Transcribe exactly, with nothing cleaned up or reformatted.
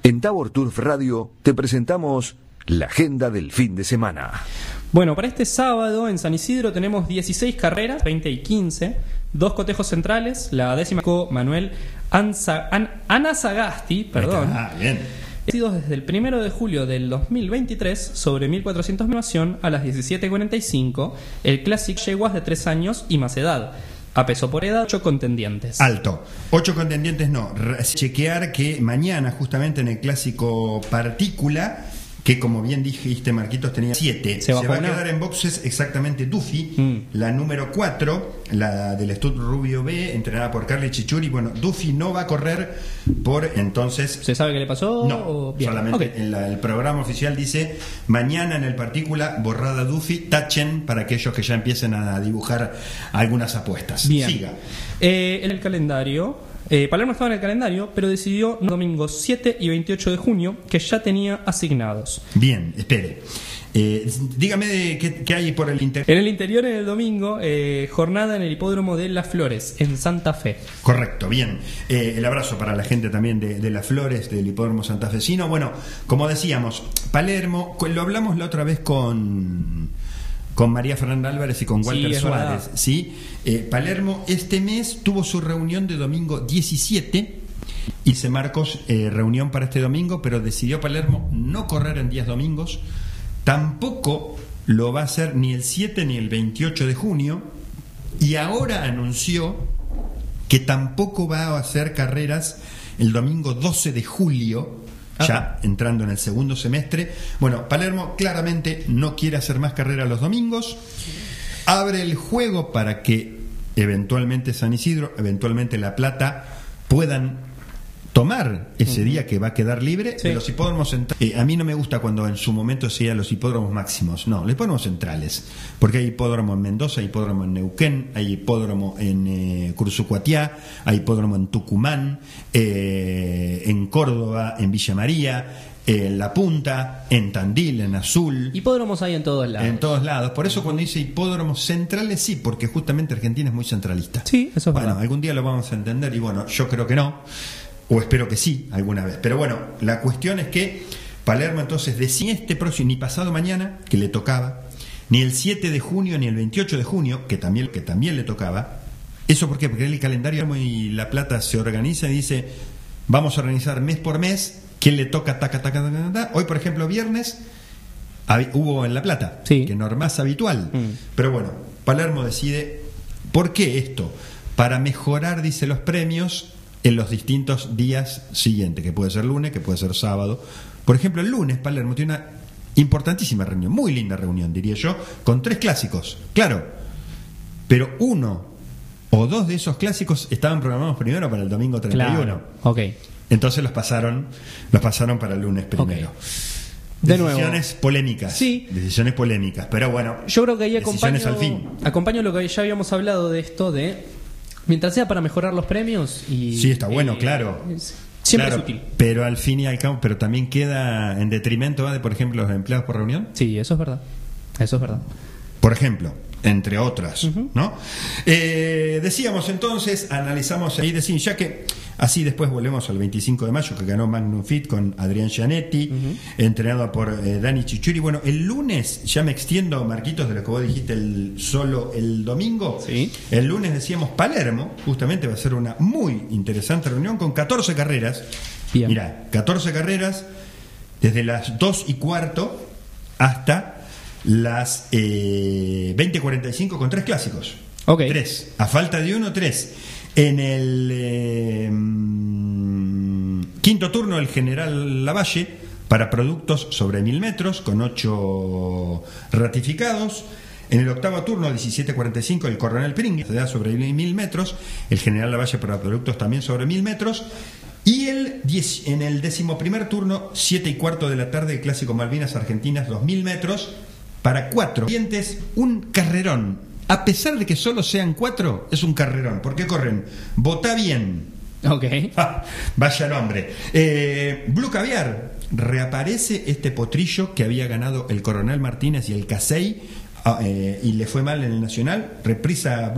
En Tabor Turf Radio te presentamos la agenda del fin de semana. Bueno, para este sábado en San Isidro tenemos dieciséis carreras, veinte y quince, dos cotejos centrales, la décima Manuel Anza, An, Anasagasti, perdón. Ah, bien. Desde el primero de julio del dos mil veintitrés sobre mil cuatrocientos animación a las diecisiete cuarenta y cinco, el Classic Yeguas de tres años y más edad. A peso por edad, ocho contendientes. Alto. Ocho contendientes no. Chequear que mañana, justamente en el clásico Partícula, que como bien dijiste, Marquitos, tenía siete. Se, Se va a quedar en boxes exactamente Duffy, mm. la número cuatro, la del Stud Rubio B, entrenada por Carly Chichuri. Bueno, Duffy no va a correr por entonces. ¿Se sabe qué le pasó? No, o... solamente okay. en la, el programa oficial dice: mañana en el Partícula, borrada Duffy, tachen para aquellos que ya empiecen a dibujar algunas apuestas. Bien. Siga. Eh, en el calendario. Eh, Palermo estaba en el calendario, pero decidió los domingos siete y veintiocho de junio, que ya tenía asignados. Bien, espere. Eh, dígame de qué, qué hay por el interior. En el interior, en el domingo, eh, jornada en el hipódromo de Las Flores, en Santa Fe. Correcto, bien. Eh, el abrazo para la gente también de, de Las Flores, del hipódromo santafesino. Bueno, como decíamos, Palermo, lo hablamos la otra vez con... con María Fernanda Álvarez y con Walter sí, Suárez, ¿sí? Eh, Palermo este mes tuvo su reunión de domingo diecisiete, hice Marcos eh, reunión para este domingo, pero decidió Palermo no correr en días domingos, tampoco lo va a hacer ni el siete ni el veintiocho de junio, y ahora anunció que tampoco va a hacer carreras el domingo doce de julio, ya entrando en el segundo semestre. Bueno, Palermo claramente no quiere hacer más carrera los domingos. Abre el juego para que eventualmente San Isidro, eventualmente La Plata puedan tomar ese uh-huh. día que va a quedar libre sí. de los hipódromos centrales. Eh, a mí no me gusta cuando en su momento sean los hipódromos máximos, no, los hipódromos centrales, porque hay hipódromo en Mendoza, hay hipódromo en Neuquén, hay hipódromo en eh, Cursucuatiá, hay hipódromo en Tucumán, eh, en Córdoba, en Villa María, en La Punta, en Tandil, en Azul. Hipódromos hay en todos lados. En todos lados. Por eso cuando dice hipódromos centrales, sí, porque justamente Argentina es muy centralista. Sí, eso es bueno, verdad. Algún día lo vamos a entender y bueno, yo creo que no. O espero que sí, alguna vez. Pero bueno, la cuestión es que Palermo entonces decía este próximo, ni pasado mañana, que le tocaba, ni el siete de junio, ni el veintiocho de junio, que también, que también le tocaba. ¿Eso por qué? Porque el calendario y La Plata se organiza y dice, vamos a organizar mes por mes, ¿quién le toca? Taca, taca, taca, taca, taca. Hoy, por ejemplo, viernes, hubo en La Plata, sí. que no es más habitual. Mm. Pero bueno, Palermo decide, ¿por qué esto? Para mejorar, dice, los premios en los distintos días siguientes, que puede ser lunes, que puede ser sábado. Por ejemplo, el lunes Palermo tiene una importantísima reunión, muy linda reunión, diría yo, con tres clásicos, claro, pero uno o dos de esos clásicos estaban programados primero para el domingo treinta y uno. Claro. Okay. Entonces los pasaron, los pasaron para el lunes primero. Okay. De decisiones nuevo. polémicas, sí. decisiones polémicas, pero bueno, yo creo que ahí acompaño, al fin. acompaño lo que ya habíamos hablado de esto de mientras sea para mejorar los premios y sí, está bueno, eh, claro. Siempre claro, es útil. Pero al fin y al cabo, pero también queda en detrimento ¿va? de, por ejemplo, los empleados por reunión. Sí, eso es verdad. Eso es verdad. Por ejemplo, entre otras, uh-huh. ¿no? Eh, decíamos entonces, analizamos ahí, decimos, ya que así después volvemos al veinticinco de mayo, que ganó Magnum Fit con Adrián Gianetti, uh-huh. entrenado por eh, Dani Chichuri. Bueno, el lunes, ya me extiendo, Marquitos, de lo que vos dijiste el, solo el domingo. Sí. El lunes decíamos Palermo, justamente va a ser una muy interesante reunión con catorce carreras. Bien. Mirá, catorce carreras desde las dos y cuarto hasta las eh, veinte cuarenta y cinco con tres clásicos. Okay. Tres. A falta de uno, tres. En el eh, quinto turno, el General Lavalle para productos sobre mil metros, con ocho ratificados. En el octavo turno, diecisiete cuarenta y cinco, el Coronel Pringles, sobre mil metros. El General Lavalle para productos también sobre mil metros. Y el diez, en el décimo primer turno, siete y cuarto de la tarde, el Clásico Malvinas Argentinas, dos mil metros. Para cuatro clientes, un carrerón. A pesar de que solo sean cuatro, es un carrerón. ¿Por qué corren? Votá bien. Ok. Ah, vaya nombre. Eh, Blue Caviar. Reaparece este potrillo que había ganado el Coronel Martínez y el Casey, eh, y le fue mal en el Nacional. Reprisa